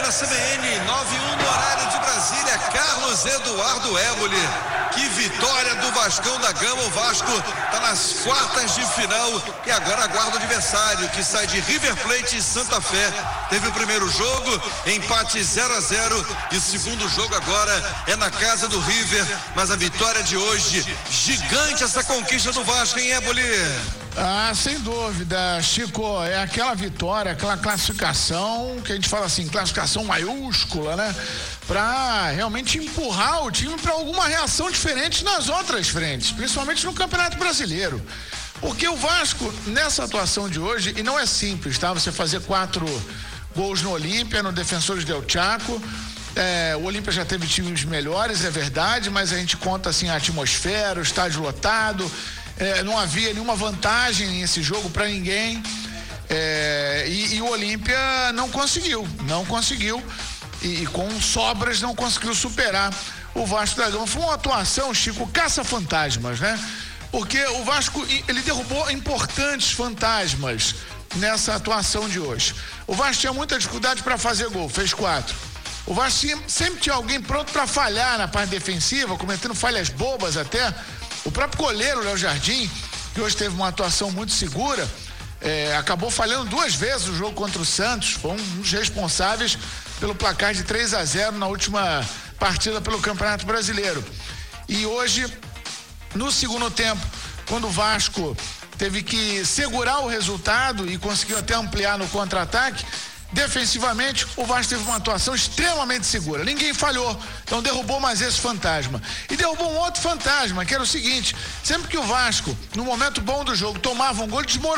na CBN, 9:01 no horário de Brasília, Carlos Eduardo Éboli. Que vitória do Vascão da Gama. O Vasco está nas quartas de final e agora aguarda o adversário, que sai de River Plate e Santa Fé. Teve o primeiro jogo, empate 0-0, e o segundo jogo agora é na casa do River. Mas a vitória de hoje, gigante essa conquista do Vasco, hein, Éboli? Sem dúvida, Chico, é aquela vitória, aquela classificação que a gente fala assim, classificação maiúscula, né? Para realmente empurrar o time para alguma reação diferente nas outras frentes, principalmente no Campeonato Brasileiro. Porque o Vasco, nessa atuação de hoje, e não é simples, tá? Você fazer 4 gols no Olímpia, no Defensores del Chaco. O Olímpia já teve times melhores, é verdade, mas a gente conta assim a atmosfera, o estádio lotado. Não havia nenhuma vantagem nesse jogo para ninguém, e o Olímpia não conseguiu e com sobras não conseguiu superar o Vasco da Gama. Foi uma atuação, Chico, caça-fantasmas, né? Porque o Vasco, ele derrubou importantes fantasmas nessa atuação de hoje. O Vasco tinha muita dificuldade para fazer gol, fez 4. O Vasco sempre tinha alguém pronto para falhar na parte defensiva, cometendo falhas bobas até. O próprio goleiro, Léo Jardim, que hoje teve uma atuação muito segura, acabou falhando 2 vezes o jogo contra o Santos. Foi um dos responsáveis pelo placar de 3-0 na última partida pelo Campeonato Brasileiro. E hoje, no segundo tempo, quando o Vasco teve que segurar o resultado e conseguiu até ampliar no contra-ataque, defensivamente, o Vasco teve uma atuação extremamente segura. Ninguém falhou. Então derrubou mais esse fantasma. E derrubou um outro fantasma, que era o seguinte: sempre que o Vasco, no momento bom do jogo, tomava um gol, desmoronava.